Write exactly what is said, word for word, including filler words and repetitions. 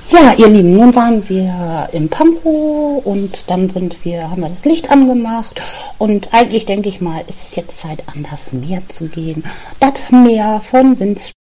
Ja, ihr Lieben, nun waren wir im Pankow und dann sind wir, haben wir das Licht angemacht und eigentlich denke ich mal, ist es jetzt Zeit, an das Meer zu gehen. Das Meer von Vince